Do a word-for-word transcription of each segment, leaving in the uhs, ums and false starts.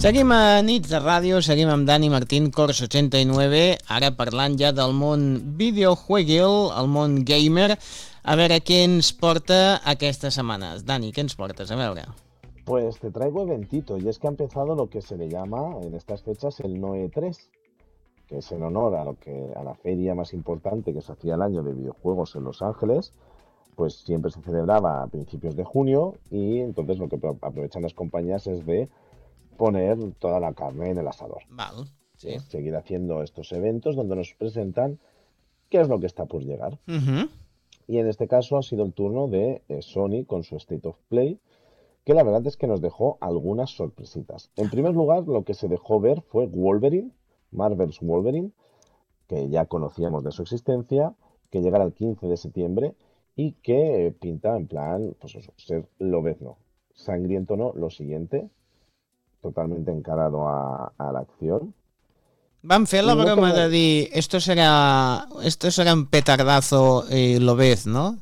Seguim a Nits de Ràdio, seguim amb Dani Martín, Cors ochenta y nueve, ara parlant ja del món videojueguil, el món gamer. A veure què ens porta aquestes setmanes. Dani, què ens portes? A veure. Pues te traigo eventito, y es que ha empezado lo que se le llama en estas fechas el Noe tres, que es en honor a lo que a la feria más importante que se hacía el año de videojuegos en Los Ángeles. Pues siempre se celebraba a principios de junio, y entonces lo que aprovechan las compañías es de poner toda la carne en el asador. Val, sí. ¿Sí? Seguir haciendo estos eventos donde nos presentan qué es lo que está por llegar. Uh-huh. Y en este caso ha sido el turno de eh, Sony con su State of Play, que la verdad es que nos dejó algunas sorpresitas. En primer lugar, lo que se dejó ver fue Wolverine, Marvel's Wolverine, que ya conocíamos de su existencia, que llegará el quince de septiembre y que eh, pinta en plan, pues eso, ser lobezno. Sangriento no, lo siguiente, totalmente encarado a, a la acción. Van fer la Y no broma como- de dir esto será, esto será un petardazo y lo ves, ¿no?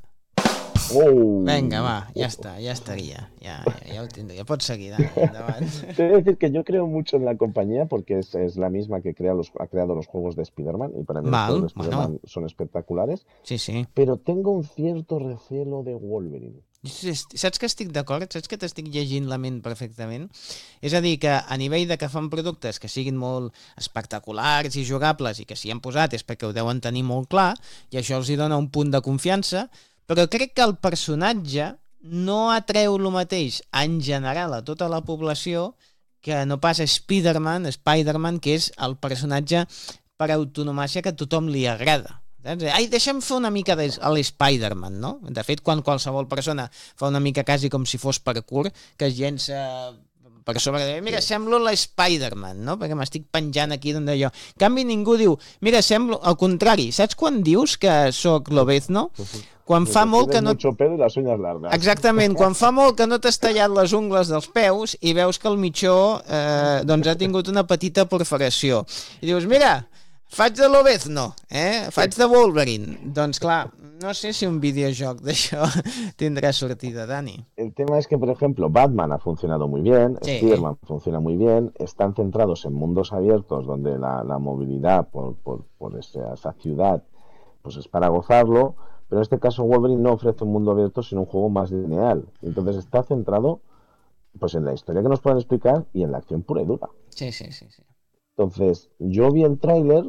¡Oh! Vinga, va, ja està, ja estaria. Ja, ja, ja ho tindria. Pots seguir, Dani, endavant. Te voy a decir que yo creo mucho en la compañía porque es, es la misma que crea los, ha creado los juegos de Spider-Man, y para mí Val, los juegos de Spider-Man bueno. son espectaculares, Sí, sí. pero tengo un cierto recelo de Wolverine. Sí, saps que estic d'acord? Saps que t'estic llegint la ment perfectament? És a dir, que a nivell de que fan productes que siguin molt espectaculars i jugables i que s'hi han posat és perquè ho deuen tenir molt clar i això els hi dona un punt de confiança, però crec que el personatge no atreu el mateix en general a tota la població que no pas Spider-Man, Spider-Man, que és el personatge per autonomàcia que a tothom li agrada. Ai, deixa'm fer una mica de l'Spider-Man, no? De fet, quan qualsevol persona fa una mica quasi com si fos parkour, que es llença per sobre de... Mira, semblo l'Spider-Man, no? Perquè m'estic penjant aquí d'on d'allò. En canvi, ningú diu... Mira, semblo... Al contrari, saps quan dius que sóc l'Obezno? Quan fa molt que no... Mucho pelo y las uñas largas. Exactament, quan fa molt que no t'has tallat les ungles dels peus i veus que el mitjó eh, doncs ha tingut una petita perforació. I dius, mira... Faig de l'Obezno, eh? Faig de Wolverine. Doncs clar, no sé si un videojoc d'això tindrà sortida, Dani. El tema es que, por ejemplo, Batman ha funcionado muy bien, Sí. Spider-Man funciona muy bien, están centrados en mundos abiertos donde la, la movilidad por, por, por esa, esa ciudad pues es para gozarlo, pero en este caso Wolverine no ofrece un mundo abierto sino un juego más lineal. Entonces está centrado pues en la historia que nos pueden explicar y en la acción pura y dura. Sí, sí, sí, sí. Entonces, yo vi el tráiler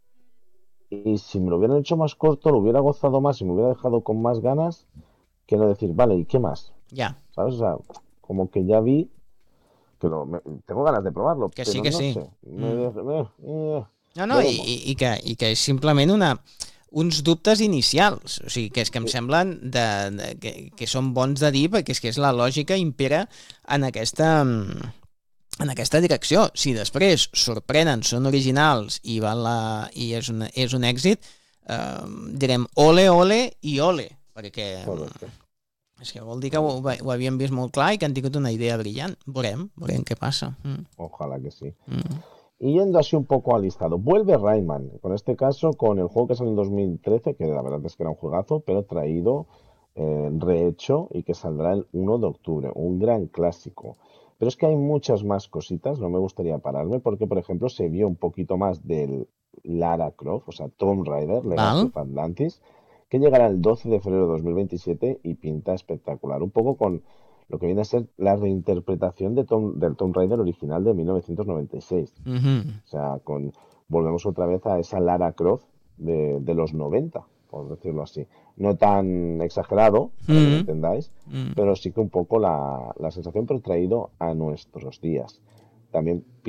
y si me lo hubieran hecho más corto, lo hubiera gozado más y me hubiera dejado con más ganas que no decir, vale, ¿y qué más? Ja, ¿Sabes? O sea, como que ya vi que lo, me- tengo ganas de probarlo, Que pero sí, que no sí. sé. Me, Mm. me- eh, no, no, i, veremos. i, i, que, i que és simplement una, uns dubtes inicials, o sigui, que és que em semblen de, de, que, que són bons de dir perquè és que és la lògica impera en aquesta, en aquesta direcció. Si després sorprenen, són originals i, van la, i és, un, és un èxit, eh, direm ole, ole i ole, perquè Correcto. és que vol dir que ho, ho havien vist molt clar i que han tingut una idea brillant. Veurem, veurem què passa. Mm. Ojalá que sí. Mm. Y yendo así un poco al listado, vuelve Rayman, con este caso con el juego que salió en dos mil trece, que la verdad es que era un juegazo, pero traído, eh, rehecho, y que saldrá el uno de octubre, un gran clásico. Pero es que hay muchas más cositas, no me gustaría pararme, porque por ejemplo se vio un poquito más del Lara Croft, o sea, Tomb Raider, Legacy Val. of Atlantis, que llegará el doce de febrero de dos mil veintisiete y pinta espectacular, un poco con lo que viene a ser la reinterpretación de Tom, del Tomb Raider original de mil novecientos noventa y seis. Mhm. O sea, con, volvemos otra vez a esa Lara Croft de, de los noventa, por decirlo así. No tan exagerado, para que me Mm. entendáis, Mm. pero sí que un poco la, la sensación, pero traído a nuestros días. También